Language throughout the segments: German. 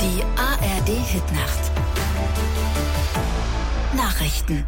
Die ARD-Hitnacht. Nachrichten.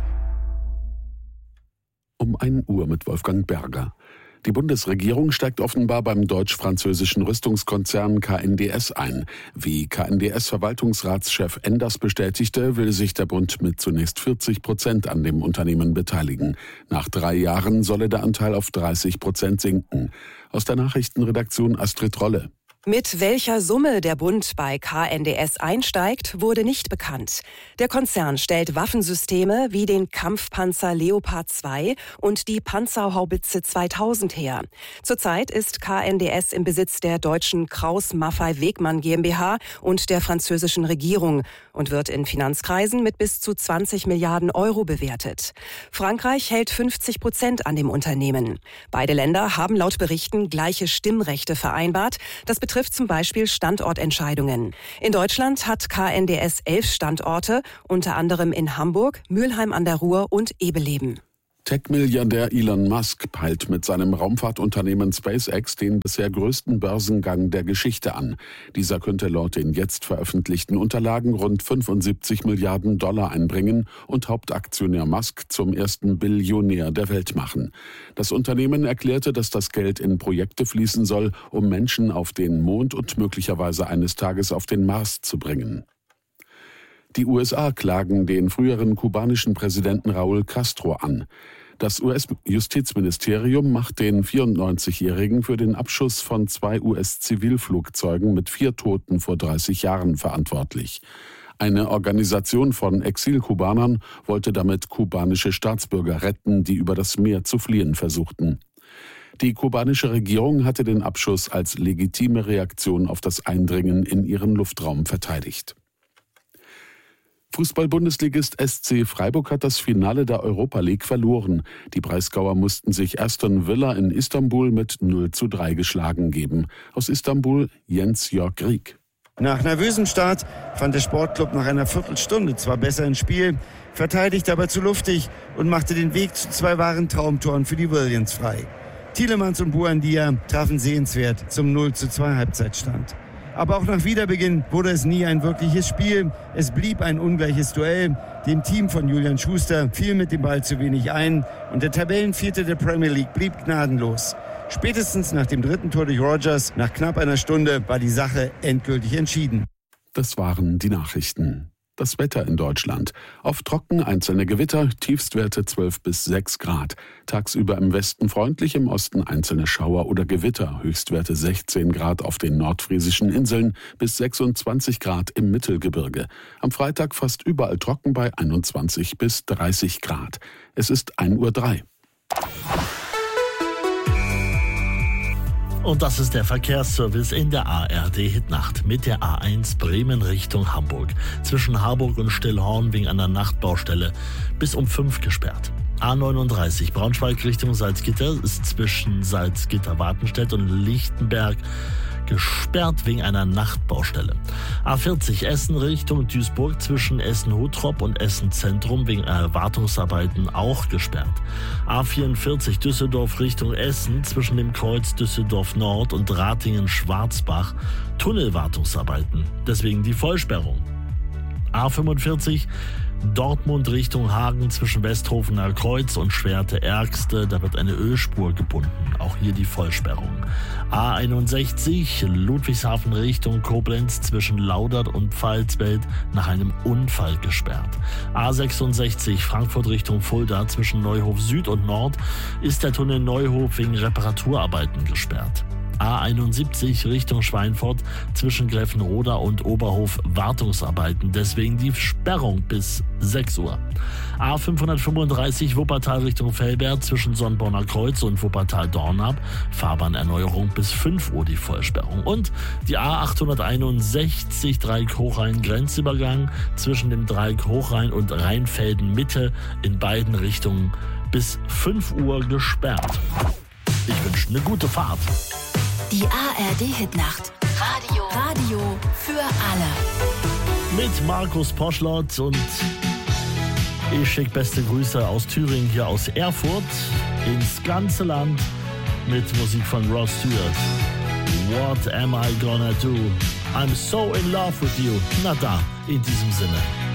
Um 1 Uhr mit Wolfgang Berger. Die Bundesregierung steigt offenbar beim deutsch-französischen Rüstungskonzern KNDS ein. Wie KNDS-Verwaltungsratschef Enders bestätigte, will sich der Bund mit zunächst 40% an dem Unternehmen beteiligen. Nach 3 Jahren solle der Anteil auf 30% sinken. Aus der Nachrichtenredaktion Astrid Rolle. Mit welcher Summe der Bund bei KNDS einsteigt, wurde nicht bekannt. Der Konzern stellt Waffensysteme wie den Kampfpanzer Leopard 2 und die Panzerhaubitze 2000 her. Zurzeit ist KNDS im Besitz der deutschen Krauss-Maffei-Wegmann GmbH und der französischen Regierung und wird in Finanzkreisen mit bis zu 20 Milliarden Euro bewertet. Frankreich hält 50% an dem Unternehmen. Beide Länder haben laut Berichten gleiche Stimmrechte vereinbart. Das betrifft zum Beispiel Standortentscheidungen. In Deutschland hat KNDS 11 Standorte, unter anderem in Hamburg, Mülheim an der Ruhr und Ebeleben. Tech-Milliardär Elon Musk peilt mit seinem Raumfahrtunternehmen SpaceX den bisher größten Börsengang der Geschichte an. Dieser könnte laut den jetzt veröffentlichten Unterlagen rund 75 Milliarden Dollar einbringen und Hauptaktionär Musk zum ersten Billionär der Welt machen. Das Unternehmen erklärte, dass das Geld in Projekte fließen soll, um Menschen auf den Mond und möglicherweise eines Tages auf den Mars zu bringen. Die USA klagen den früheren kubanischen Präsidenten Raúl Castro an. Das US-Justizministerium macht den 94-Jährigen für den Abschuss von 2 US-Zivilflugzeugen mit 4 Toten vor 30 Jahren verantwortlich. Eine Organisation von Exilkubanern wollte damit kubanische Staatsbürger retten, die über das Meer zu fliehen versuchten. Die kubanische Regierung hatte den Abschuss als legitime Reaktion auf das Eindringen in ihren Luftraum verteidigt. Fußball-Bundesligist SC Freiburg hat das Finale der Europa League verloren. Die Breisgauer mussten sich Aston Villa in Istanbul mit 0:3 geschlagen geben. Aus Istanbul Jens-Jörg Rieck. Nach nervösem Start fand der Sportclub nach einer Viertelstunde zwar besser ins Spiel, verteidigte aber zu luftig und machte den Weg zu 2 wahren Traumtoren für die Williams frei. Tielemans und Buendia trafen sehenswert zum 0:2 Halbzeitstand. Aber auch nach Wiederbeginn wurde es nie ein wirkliches Spiel. Es blieb ein ungleiches Duell. Dem Team von Julian Schuster fiel mit dem Ball zu wenig ein und der Tabellenvierte der Premier League blieb gnadenlos. Spätestens nach dem 3. Tor durch Rodgers, nach knapp einer Stunde, war die Sache endgültig entschieden. Das waren die Nachrichten. Das Wetter in Deutschland. Oft trocken, einzelne Gewitter, Tiefstwerte 12 bis 6 Grad. Tagsüber im Westen freundlich, im Osten einzelne Schauer oder Gewitter. Höchstwerte 16 Grad auf den nordfriesischen Inseln bis 26 Grad im Mittelgebirge. Am Freitag fast überall trocken bei 21 bis 30 Grad. Es ist 1:03 Uhr. Und das ist der Verkehrsservice in der ARD-Hitnacht mit der A1 Bremen Richtung Hamburg. Zwischen Harburg und Stillhorn wegen einer Nachtbaustelle bis um 5 gesperrt. A39 Braunschweig Richtung Salzgitter ist zwischen Salzgitter-Wartenstedt und Lichtenberg gesperrt wegen einer Nachtbaustelle. A40 Essen Richtung Duisburg zwischen Essen-Huttrop und Essen-Zentrum wegen Wartungsarbeiten auch gesperrt. A44 Düsseldorf Richtung Essen zwischen dem Kreuz Düsseldorf Nord und Ratingen-Schwarzbach Tunnelwartungsarbeiten. Deswegen die Vollsperrung. A45 Dortmund Richtung Hagen zwischen Westhofener Kreuz und Schwerte-Ergste, da wird eine Ölspur gebunden. Auch hier die Vollsperrung. A61 Ludwigshafen Richtung Koblenz zwischen Laudert und Pfalzwelt nach einem Unfall gesperrt. A66 Frankfurt Richtung Fulda zwischen Neuhof Süd und Nord ist der Tunnel Neuhof wegen Reparaturarbeiten gesperrt. A71 Richtung Schweinfurt zwischen Greffenroda und Oberhof Wartungsarbeiten, deswegen die Sperrung bis 6 Uhr. A535 Wuppertal Richtung Velbert zwischen Sonnborner Kreuz und Wuppertal-Dornab, Fahrbahnerneuerung bis 5 Uhr die Vollsperrung. Und die A861 Dreieck Hochrhein Grenzübergang zwischen dem Dreieck Hochrhein und Rheinfelden Mitte in beiden Richtungen bis 5 Uhr gesperrt. Ich wünsche eine gute Fahrt. Die ARD-Hitnacht. Radio für alle. Mit Markus Poschlott und ich schicke beste Grüße aus Thüringen, hier aus Erfurt, ins ganze Land mit Musik von Ross Stewart. What am I gonna do? I'm so in love with you. Na da, in diesem Sinne.